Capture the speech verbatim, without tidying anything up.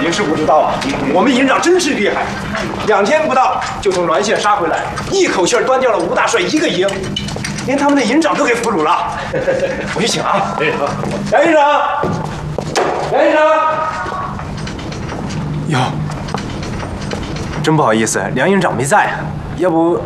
您是不知道啊，我们营长真是厉害，两天不到就从滦县杀回来，一口气儿端掉了吴大帅一个营，连他们的营长都给俘虏了。我去请啊！梁营长，梁营长，哟，真不好意思，梁营长没在，要不